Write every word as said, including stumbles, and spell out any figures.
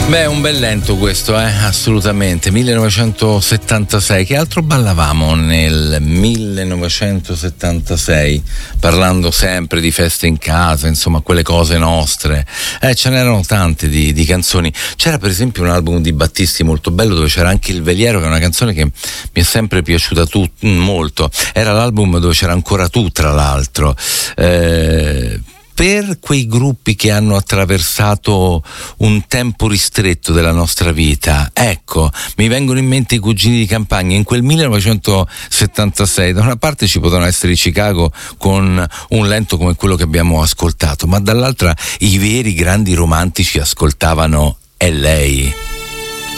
Beh, un bel lento questo, eh, assolutamente. millenovecentosettantasei. Che altro ballavamo nel millenovecentosettantasei? Parlando sempre di feste in casa, insomma, quelle cose nostre. Eh, ce n'erano tante di, di canzoni. C'era per esempio un album di Battisti molto bello dove c'era anche Il Veliero, che è una canzone che mi è sempre piaciuta tu, molto. Era l'album dove c'era ancora tu, tra l'altro. Eh, Per quei gruppi che hanno attraversato un tempo ristretto della nostra vita, ecco, mi vengono in mente i Cugini di Campagna. In quel millenovecentosettantasei da una parte ci potevano essere i Chicago con un lento come quello che abbiamo ascoltato, ma dall'altra i veri grandi romantici ascoltavano È lei.